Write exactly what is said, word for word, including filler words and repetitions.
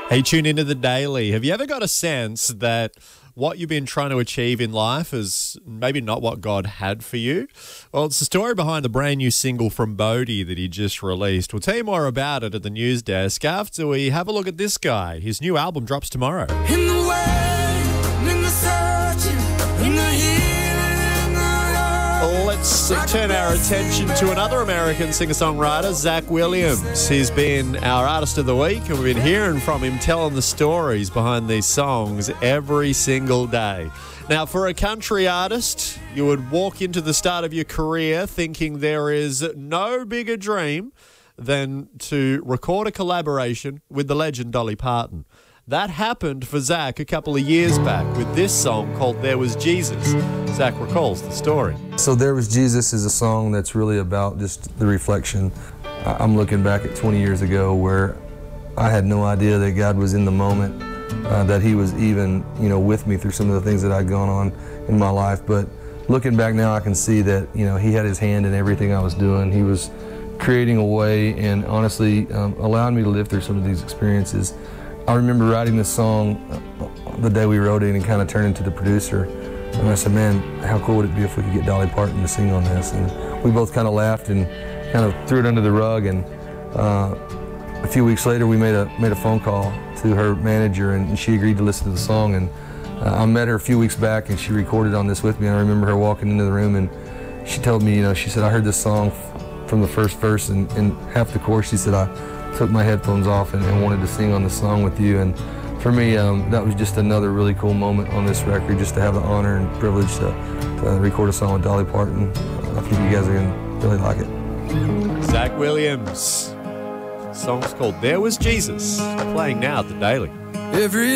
Hey, tune into The Daily. Have you ever got a sense that what you've been trying to achieve in life is maybe not what God had for you? Well, it's the story behind the brand new single from Bodhi that he just released. We'll tell you more about it at the news desk after we have a look at this guy. His new album drops tomorrow. In the way, in the searching, in the healing, in the love. Let's turn our attention to another American singer-songwriter, Zach Williams. He's been our Artist of the Week, and we've been hearing from him telling the stories behind these songs every single day. Now, for a country artist, you would walk into the start of your career thinking there is no bigger dream than to record a collaboration with the legend Dolly Parton. That happened for Zach a couple of years back with this song called There Was Jesus. Zach recalls the story. So There Was Jesus is a song that's really about just the reflection. I'm looking back at twenty years ago where I had no idea that God was in the moment, uh, that he was even, you know, with me through some of the things that I'd gone on in my life. But looking back now, I can see that, you know, he had his hand in everything I was doing. He was creating a way and honestly um, allowing me to live through some of these experiences. I remember writing this song uh, the day we wrote it and kind of turning to the producer. And I said, man, how cool would it be if we could get Dolly Parton to sing on this? And we both kind of laughed and kind of threw it under the rug. And uh, a few weeks later, we made a made a phone call to her manager, and she agreed to listen to the song. And uh, I met her a few weeks back, and she recorded on this with me. And I remember her walking into the room, and she told me, you know, she said, I heard this song from the first verse and, and half the chorus. She said, I took my headphones off and, and wanted to sing on the song with you. And for me, um, that was just another really cool moment on this record, just to have the honor and privilege to, to record a song with Dolly Parton. I think you guys are going to really like it. Zach Williams. The song's called There Was Jesus. Playing now at The Daily. Every